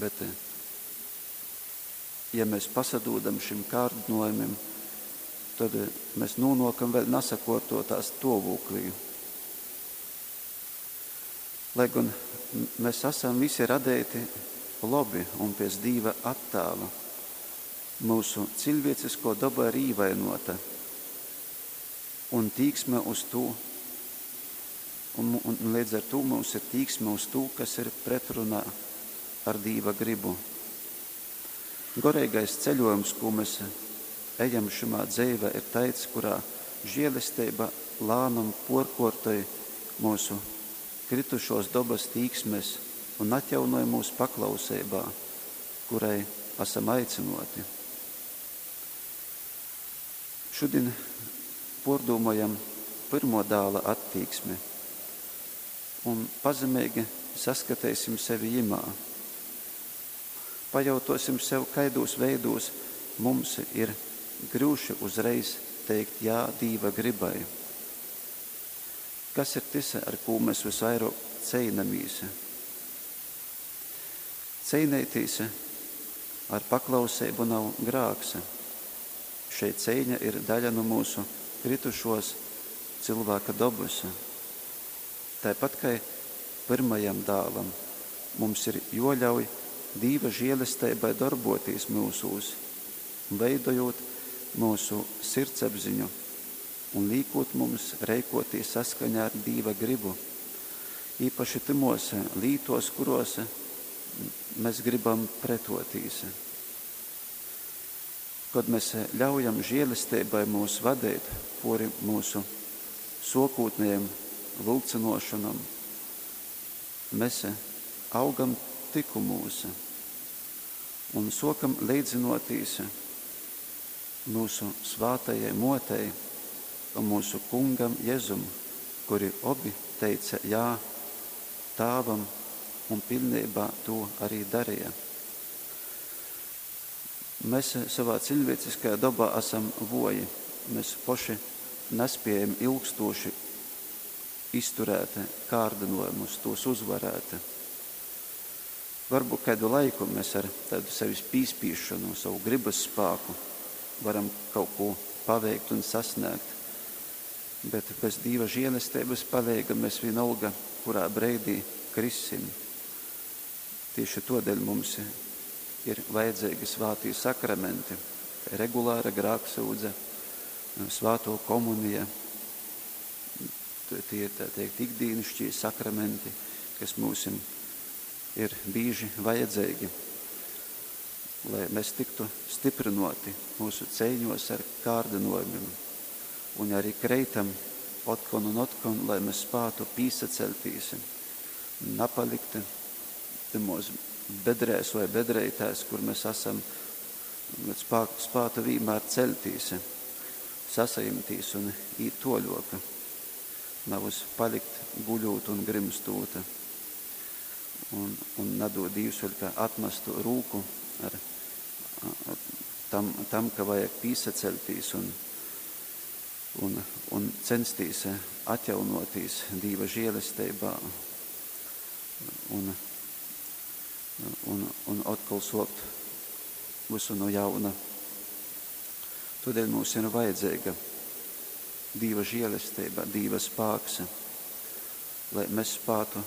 Bet, ja mēs pasadūdam šim kārdinājumam, tad mēs nonākam vēl nesakārtotās stāvoklī. Lai gan mēs esam visi radēti labi un pēc Dieva attēla, mūsu cilvēcisko daba ir īvainota un tīksme uz to, un līdz ar to mums ir tīksme uz to, kas ir pretrunā ar Dieva gribu. Garīgais ceļojums, ko mēs ejam šajā dzīvē, ir tāds, kurā žēlastība lēnām porkortoja mūsu kritušos dabas tīksmes un atjaunoja mūsu paklausībā, kurai esam aicinoti. Šodien pārdomājam pirmo dēla attīksmi un pazemīgi saskatīsim sevi imā. Pajautosim sev, kaidos veidos mums ir grūši uzreiz teikt jā Dieva gribai. Kas ir tas, ar ko mēs visvairāk ceinamies? Ceinēties ar paklausību nav grāks. Šeit cīņa ir daļa no mūsu kritušos cilvēka dabas. Tāpat kā pirmajam dēlam mums ir jāļauj Dieva žēlastībai darboties mūsos, veidojot mūsu sirdsapziņu un liekot mums rīkoties saskaņā ar Dieva gribu. Īpaši timos lītos, kuros mēs gribam pretoties. Kad mēs ļaujam žēlastībai mūs vadīt pori mūsu sokūtnējiem vilcinošanam, mēs augam tikumos un sokam līdzinoties mūsu svātajai motei un mūsu kungam Jēzum, kuri obi teica jā Tāvam un pilnībā to arī darīja. Mēs savā cilvēciskajā dabā esam voji. Mēs paši nespējam ilgstoši izturēt kārdinājumus, tos uzvarēt. Varbūt kādu laiku mēs ar tādu sevis pīspīšanu, savu gribas spēku varam kaut ko paveikt un sasniegt, bet bez Dieva žēlastības palīga mēs vienalga, kurā breidī krisim. Tieši tādēļ mums ir vajadzīgi svētī sakramenti, regulāra grēksūdze, svēto komunija, tie ir ikdienišķie sakramenti, kas mums ir bieži vajadzīgi, lai mēs tiktu stiprinoti mūsu cīņos ar kārdinājumiem un arī kreitam otkon un otkon, lai mēs spētu pīsaceltīs, napalikt timos bedrēs vai bedreitēs, kur mēs esam, spātu vienmēr celtīs, sasajumtīs un īt toļoka, nav uz palikt guļūt un grimstūta. Un nedod Dievs vēl kā atmestu rūku ar tam, ka vajag pīsaceltīs un censties atjaunotīs Dieva žēlastībā un atkal sokt visu no jauna. Tādēļ mums ir vajadzīga Dieva žēlastība, Dieva spēks, lai mēs spētu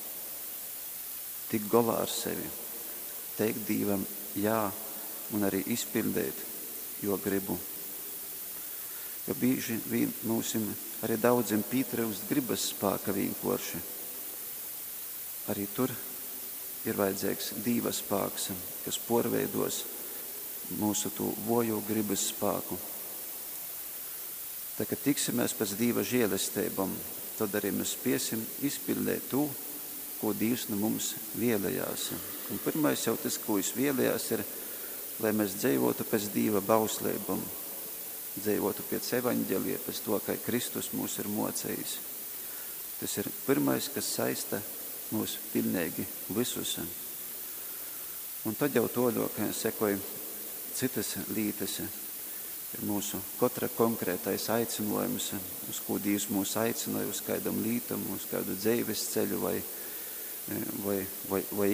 tik galā ar sevi, teikt Dievam jā un arī izpildīt, jo gribu. Jo bieži vien mums arī daudziem pietrūkst gribas spēka vienkārši. Arī tur ir vajadzīgs Dieva spēks, kas porveidos mūsu to vojo gribas spēku. Tā kā tiksimies pēc Dieva žēlastībām, tad arī mēs spēsim izpildīt to, ko Dievs no mums vēlējās. Un pirmais jau tas, ko viņš vēlējās, ir, lai mēs dzīvotu pēc Dieva bauslībām, dzīvotu pēc evaņģēlija, pēc to, kā Kristus mūs ir mocējis. Tas ir pirmais, kas saista mūs pilnīgi visus. Un tad jau toļok sekoja citas lītas, ir mūsu katra konkrētais aicinājums, uz ko Dievs mūs aicināja, uz kādam lītam, uz kādu dzīves ceļu vai